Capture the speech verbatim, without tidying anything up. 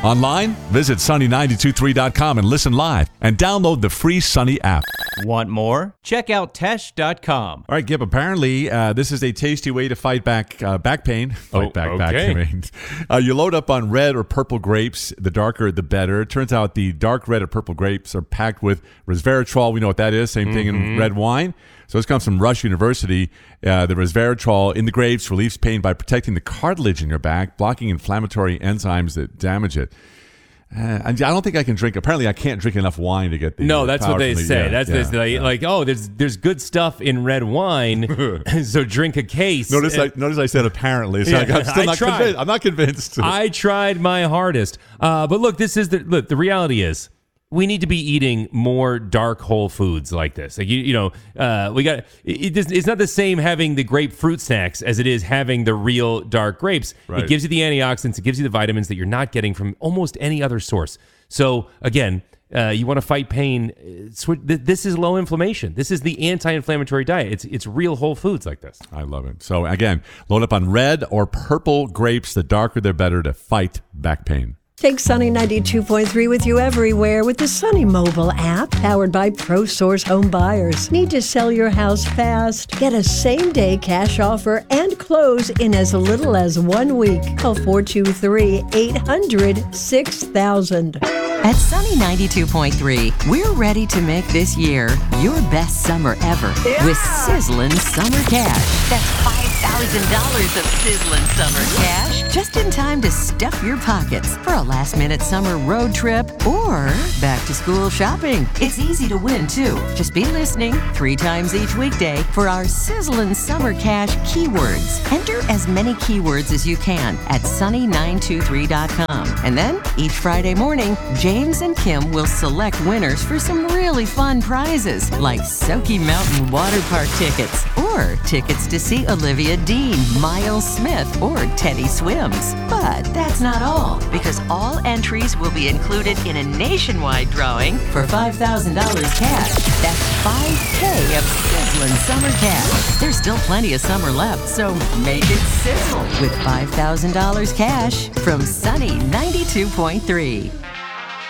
Online, visit sunny nine two three dot com and listen live and download the free Sunny app. Want more? Check out Tesh dot com. All right, Gib, apparently uh, this is a tasty way to fight back uh, back pain. Fight Oh, back back okay. pain. Uh, you load up on red or purple grapes. The darker, the better. It turns out the dark red or purple grapes are packed with resveratrol. We know what that is. Same thing Mm-hmm. in red wine. So this comes from Rush University. Uh, the resveratrol in the grapes relieves pain by protecting the cartilage in your back, blocking inflammatory enzymes that damage it. Uh, I don't think I can drink. Apparently, I can't drink enough wine to get the. No, uh, that's power what they from the- say. yeah, that's yeah, this, like, yeah. like, oh, there's there's good stuff in red wine, so drink a case. Notice, I, And notice I said apparently. So Yeah, I'm still I not tried. convinced. I'm not convinced. I tried my hardest, uh, but look, this is the look. The reality is, we need to be eating more dark whole foods like this. Like you, you know, uh, we got it, it, it's not the same having the grapefruit snacks as it is having the real dark grapes. Right. It gives you the antioxidants, it gives you the vitamins that you're not getting from almost any other source. So again, uh, you want to fight pain. uh, swi- th- This is low inflammation. This is the anti-inflammatory diet. It's it's real whole foods like this. I love it. So again, load up on red or purple grapes. The darker, the better to fight back pain. Take Sunny ninety-two point three with you everywhere with the Sunny mobile app powered by ProSource Home Buyers. Need to sell your house fast? Get a same-day cash offer and close in as little as one week. Call four two three, eight hundred, six thousand. At Sunny ninety-two point three, we're ready to make this year your best summer ever with Sizzlin' Summer Cash. That's five thousand dollars of Sizzlin' Summer Cash just in time to stuff your pockets for a last-minute summer road trip or back-to-school shopping. It's easy to win, too. Just be listening three times each weekday for our Sizzlin' Summer Cash keywords. Enter as many keywords as you can at sunny nine two three dot com. And then, each Friday morning, James and Kim will select winners for some really fun prizes, like Soaky Mountain Water Park tickets, or tickets to see Olivia Dean, Miles Smith, or Teddy Swims. But that's not all, because all entries will be included in a nationwide drawing for five thousand dollars cash. That's five K of Sizzlin' Summer Cash. There's still plenty of summer left, so make it sizzle with five thousand dollars cash from Sunny ninety-two point three.